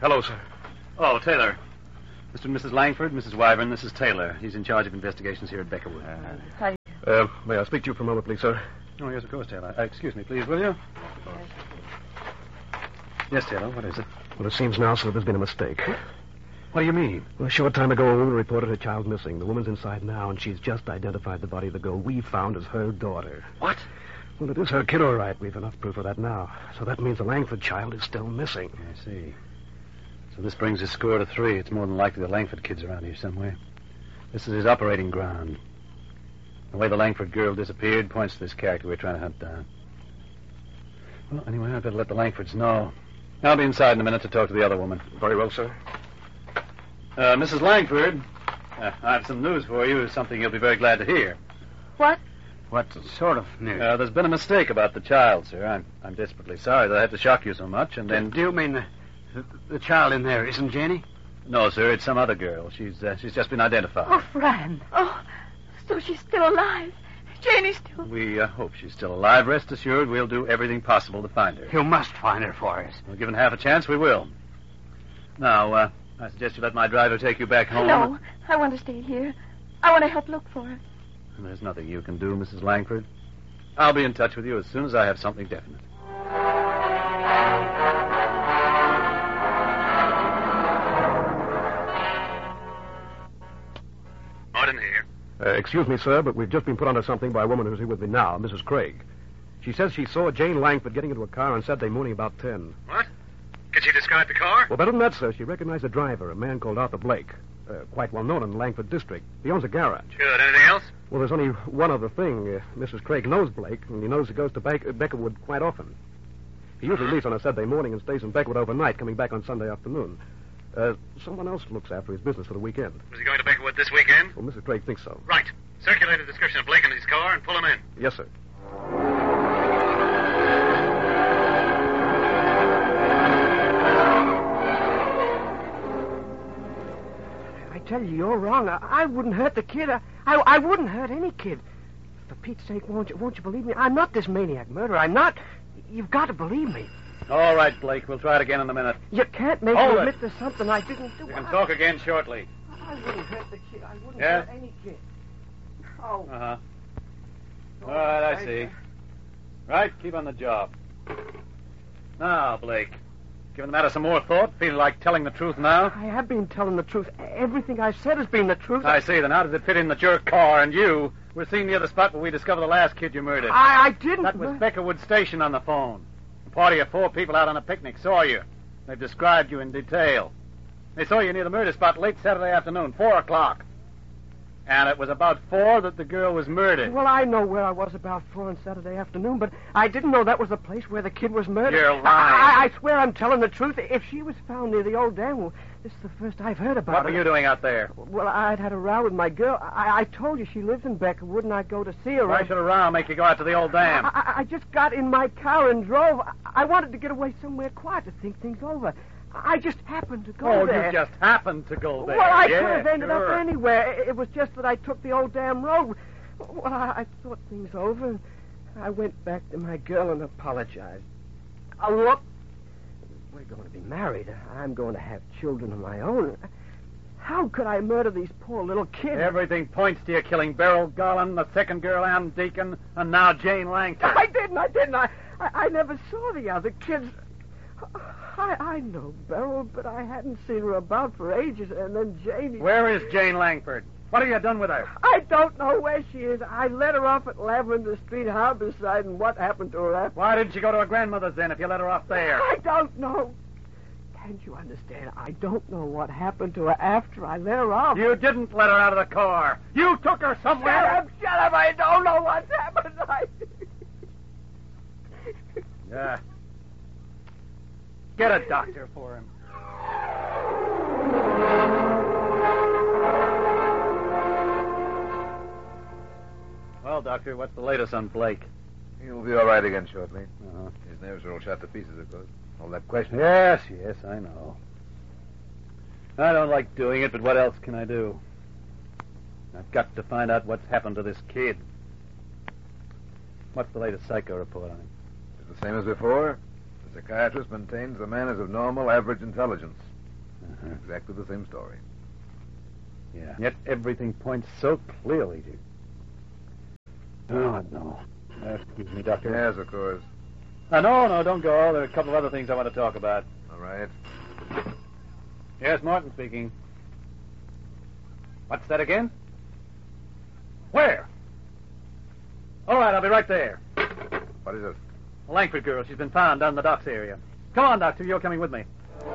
Hello, sir. Oh, Taylor. Mr. and Mrs. Langford, Mrs. Wyvern, this is Taylor. He's in charge of investigations here at Beckerwood. Hi. May I speak to you for a moment, please, sir? Oh, yes, of course, Taylor. Excuse me, please, will you? Yes, Taylor, what is it? Well, it seems now, sir, there's been a mistake. What do you mean? Well, a short time ago, a woman reported her child missing. The woman's inside now, and she's just identified the body of the girl we found as her daughter. What? Well, it is her kid, all right. We've enough proof of that now. So that means the Langford child is still missing. I see. So this brings his score to 3. It's more than likely the Langford kid's around here somewhere. This is his operating ground. The way the Langford girl disappeared points to this character we're trying to hunt down. Well, anyway, I'd better let the Langfords know. I'll be inside in a minute to talk to the other woman. Very well, sir. Mrs. Langford, I have some news for you, something you'll be very glad to hear. What? What sort of news? There's been a mistake about the child, sir. I'm desperately sorry that I had to shock you so much, and then... Do you mean the child in there isn't Janie? No, sir, it's some other girl. She's just been identified. Oh, Fran. Oh, so she's still alive. Janie's still... We hope she's still alive. Rest assured, we'll do everything possible to find her. You must find her for us. Well, given half a chance, we will. Now, I suggest you let my driver take you back home. No, I want to stay here. I want to help look for her. There's nothing you can do, Mrs. Langford. I'll be in touch with you as soon as I have something definite. Martin here. Excuse me, sir, but we've just been put onto something by a woman who's here with me now, Mrs. Craig. She says she saw Jane Langford getting into a car on Saturday morning about 10. What? Can she describe the car? Well, better than that, sir. She recognized the driver, a man called Arthur Blake. Quite well known in the Langford district. He owns a garage. Good. Anything else? Well, there's only one other thing. Mrs. Craig knows Blake, and he knows he goes to Beckerwood quite often. He usually leaves on a Saturday morning and stays in Beckerwood overnight, coming back on Sunday afternoon. Someone else looks after his business for the weekend. Was he going to Beckerwood this weekend? Well, Mrs. Craig thinks so. Right. Circulate a description of Blake and his car and pull him in. Yes, sir. I tell you, you're wrong. I wouldn't hurt the kid. I wouldn't hurt any kid. For Pete's sake, won't you believe me? I'm not this maniac murderer. I'm not. You've got to believe me. All right, Blake. We'll try it again in a minute. You can't make me admit to something I didn't do. We can talk again shortly. I wouldn't hurt the kid. I wouldn't Yes? hurt any kid. Oh. Uh-huh. All right, I see. Right, keep on the job. Now, Blake, giving the matter some more thought, feeling like telling the truth now? I have been telling the truth. Everything I said has been the truth. I see. Then how does it fit in that your car and you were seen near the spot where we discovered the last kid you murdered? I didn't. That was Beckerwood Station on the phone. A party of 4 people out on a picnic saw you. They've described you in detail. They saw you near the murder spot late Saturday afternoon, 4 o'clock. And it was about 4 that the girl was murdered. Well, I know where I was about 4 on Saturday afternoon, but I didn't know that was the place where the kid was murdered. You're lying. I swear I'm telling the truth. If she was found near the old dam, well, this is the first I've heard about What it. were you doing out there? Well, I'd had a row with my girl. I told you she lives in Beckerwood, and I'd go to see her. Why should a row make you go out to the old dam? I just got in my car and drove. I wanted to get away somewhere quiet to think things over. I just happened to go there. You just happened to go there. Well, I Yeah, could have ended sure. up anywhere. It was just that I took the old damn road. Well, I thought things over, and I went back to my girl and apologized. Look, we're going to be married. I'm going to have children of my own. How could I murder these poor little kids? Everything points to you killing Beryl Garland, the second girl, Ann Deacon, and now Jane Langford. I didn't. I never saw the other kids. I know Beryl, but I hadn't seen her about for ages, and then Janie... Where is Jane Langford? What have you done with her? I don't know where she is. I let her off at Lavender Street, Harborside, and what happened to her after... Why didn't she go to her grandmother's then if you let her off there? I don't know. Can't you understand? I don't know what happened to her after I let her off. You didn't let her out of the car. You took her somewhere. Shut up. I don't know what's happened. Yeah. Get a doctor for him. Well, Doctor, what's the latest on Blake? He'll be all right again shortly. Uh-huh. His nerves are all shot to pieces, of course. All that question. Yes, I know. I don't like doing it, but what else can I do? I've got to find out what's happened to this kid. What's the latest psycho report on him? It's the same as before. The psychiatrist maintains the man is of normal, average intelligence. Uh-huh. Exactly the same story. Yeah. Yet everything points so clearly to... Oh, no. Excuse me, Doctor. Yes, of course. No, don't go. There are a couple of other things I want to talk about. All right. Yes, Martin speaking. What's that again? Where? All right, I'll be right there. What is it? The Langford girl. She's been found down in the docks area. Come on, Doctor. You're coming with me.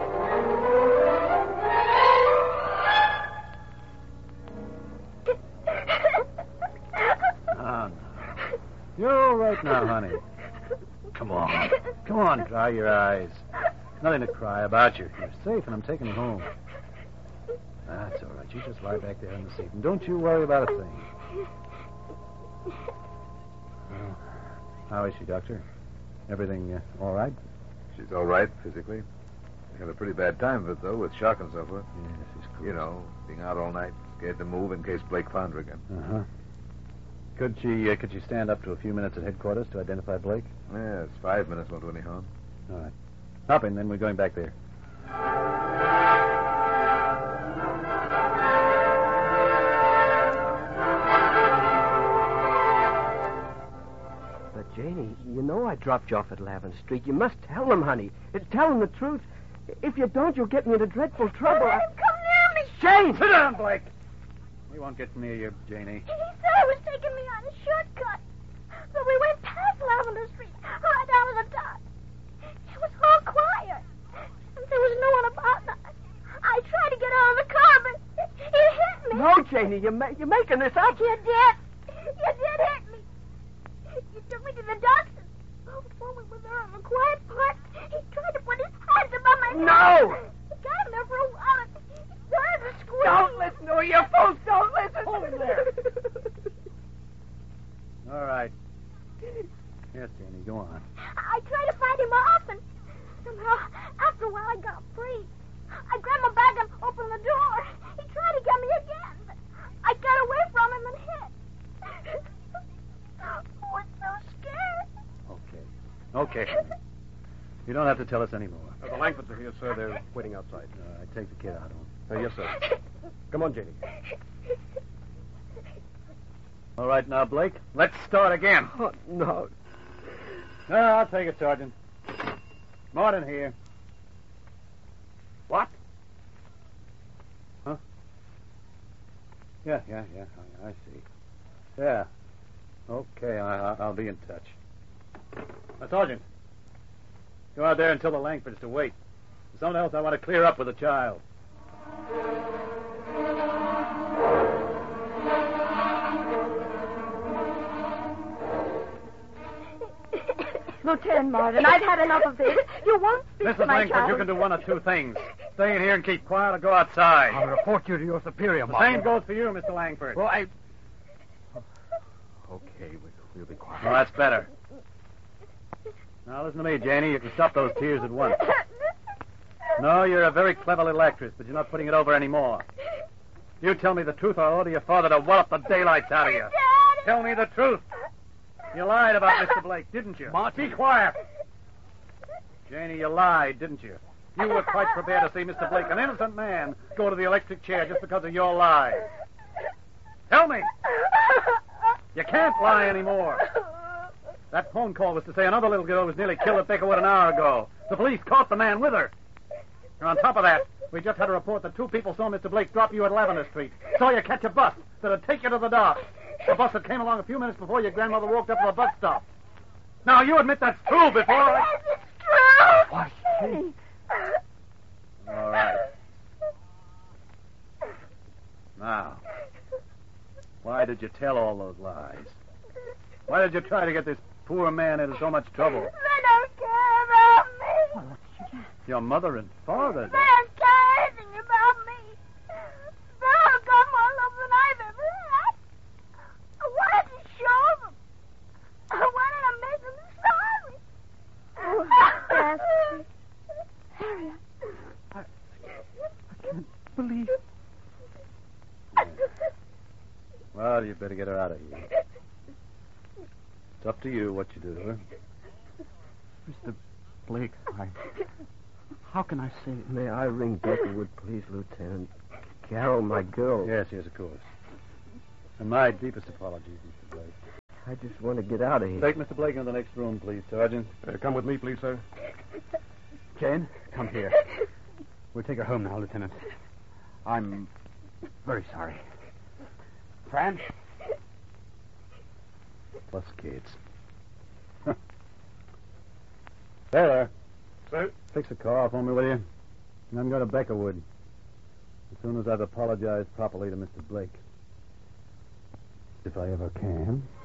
No. You're all right now, honey. Come on. Come on, dry your eyes. Nothing to cry about. You're safe, and I'm taking you home. That's all right. You just lie back there in the seat, and don't you worry about a thing. Well, how is she, Doctor? Everything all right? She's all right, physically. She had a pretty bad time of it, though, with shock and so forth. Yes, she's cool. You know, being out all night, scared to move in case Blake found her again. Uh-huh. Could she stand up to a few minutes at headquarters to identify Blake? Yes, 5 minutes won't do any harm. All right. Hop in, then we're going back there. But, Janie, you know I dropped you off at Lavender Street. You must tell them, honey. Tell them the truth. If you don't, you'll get me into dreadful trouble. Let him come near me. Jane! Sit down, Blake. He won't get near you, Janie. He said he was taking me on a shortcut. But we went past Lavender Street, right down to the dock. It was all quiet. And there was no one about. I tried to get out of the car, but it hit me. No, Janie, you're making this up. You did. You did hit me. You took me to the docks. And before we were there in the quiet part, he tried to put his hands above my head. No! He got him there for a while. And he started to squeal. Don't listen to her, you fools. Don't listen. Hold him there. All right. Yes, Janie, go on. I tried to fight him off, and somehow, after a while, I got free. I grabbed my bag and opened the door. He tried to get me again, but I got away from him and hid. I was so scared. Okay. You don't have to tell us anymore. The Langfords are here, sir. They're waiting outside. All right, take the kid out of him. Yes, sir. Come on, Janie. All right, now, Blake, let's start again. Oh, no. No, I'll take it, Sergeant. Martin here. What? Huh? Yeah, I see. Yeah. Okay, I'll be in touch. Now, Sergeant, go out there and tell the Langfords to wait. There's something else I want to clear up with the child. Lieutenant Martin, I've had enough of this. You won't speak to Mrs. my Langford, child. you can do one of two things. Stay in here and keep quiet or go outside. I'll report you to your superior, The Martin. same goes for you, Mr. Langford. Well, Okay, we'll be quiet. Oh, that's better. Now, listen to me, Janie. You can stop those tears at once. No, you're a very clever little actress, but you're not putting it over anymore. You tell me the truth, or I'll order your father to wallop the daylights out of you. Daddy. Tell me the truth. You lied about Mr. Blake, didn't you? Martin. Be quiet. Janie, you lied, didn't you? You were quite prepared to see Mr. Blake, an innocent man, go to the electric chair just because of your lies. Tell me. You can't lie anymore. That phone call was to say another little girl was nearly killed at Beckerwood an hour ago. The police caught the man with her. And on top of that, we just had a report that two people saw Mr. Blake drop you at Lavender Street. Saw you catch a bus that'd take you to the dock. The bus that came along a few minutes before your grandmother walked up to the bus stop. Now, you admit that's true before I... Yes, it's true. What? All right. Now, why did you tell all those lies? Why did you try to get this poor man into so much trouble? They don't care about me. Your mother and father. They don't care anything about me. They've got more love than I've ever had. I wanted to show them. I wanted to make them sorry. Oh, Harry. I can't believe... Well, you better get her out of here. It's up to you what you do to her. Mr. Blake, How can I say it? May I ring Beckerwood, please, Lieutenant? Carol, my girl. Yes, of course. And my deepest apologies, Mr. Blake. I just want to get out of here. Take Mr. Blake into the next room, please, Sergeant. Come with me, please, sir. Jane, come here. We'll take her home now, Lieutenant. I'm very sorry. Fran? Plus kids. There. Sir? Fix the car for me, will you? And then go to Beckerwood. As soon as I've apologized properly to Mr. Blake. If I ever can.